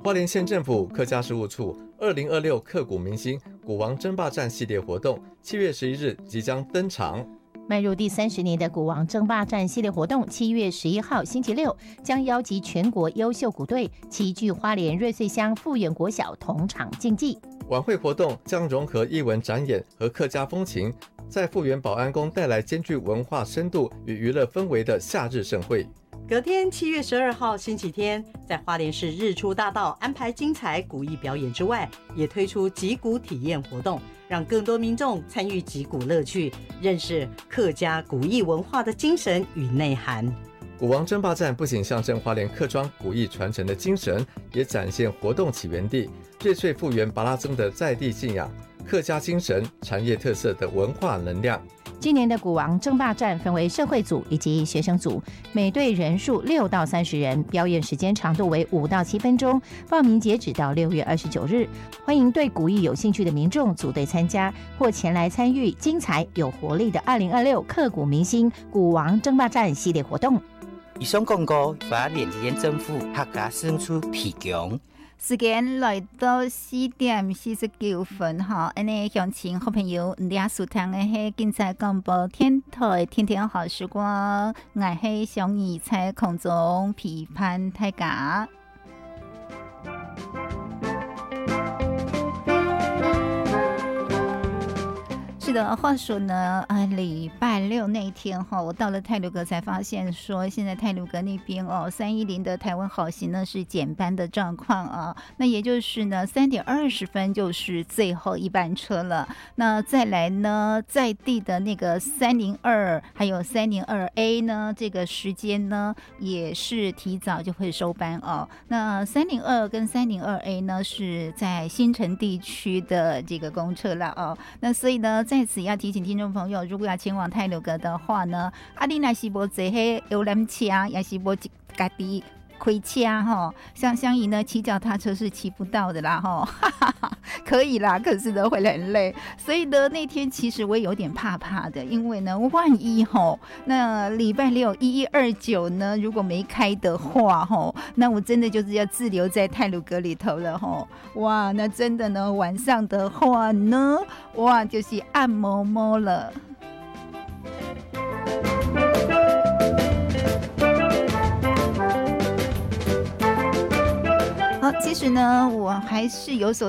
花莲县政府客家事务处2026刻骨铭心鼓王争霸战系列活动7月11日即将登场。 迈入第30年的鼓王争霸战系列活动7月11号星期六将邀集全国优秀鼓队齐聚花莲瑞穗乡富源国小同场竞技。 晚会活动将融合艺文展演和客家风情，在富源保安宫带来兼具文化深度与娱乐氛围的夏日盛会。 隔天7月12号星期天，在花莲市日出大道安排精彩鼓艺表演之外，也推出击鼓体验活动，让更多民众参与击鼓乐趣，认识客家鼓艺文化的精神与内涵。 鼓王争霸战不仅象征花莲客庄鼓艺传承的精神，也展现活动起源地瑞穗富源拔拉僧的在地信仰、客家精神、产业特色的文化能量。 今年的鼓王争霸战分为社会组以及学生组，每队人数6到30人，表演时间长度为5到7分钟。报名截止到6月29日，欢迎对鼓艺有兴趣的民众组队参加，或前来参与精彩有活力的2026刻骨铭心鼓王争霸战系列活动。 以上广告花莲县政府客家事务处提供。 时间来到4點49分哈，安尼鄉親好朋友，你收聽的係精彩廣播電台，天天好時光，我係小兒在空中批判大家。是的，话说呢，礼拜六那一天哈，我到了太鲁阁才发现说，现在太鲁阁那边310的台湾好行呢是减班的状况啊。那也就是呢3点20分就是最后一班车了。那再来呢，在地的那个302还有302A 呢，这个时间呢也是提早就会收班哦。那302跟302A 呢是在新城地区的这个公车了哦。那所以呢，在此要提醒听众朋友，如果要前往太鲁阁的话呢，你若是无坐迄游览车，也是无家己开车哈，像姨呢骑脚踏车是骑不到的啦哈，可以啦，可是呢会很累，所以呢那天其实我也有点怕怕的，因为呢万一哈那礼拜六1129呢如果没开的话哈，那我真的就是要滞留在太鲁阁里头了哈，哇，那真的呢晚上的话呢，哇就是暗摸摸了。其实呢，我还是有所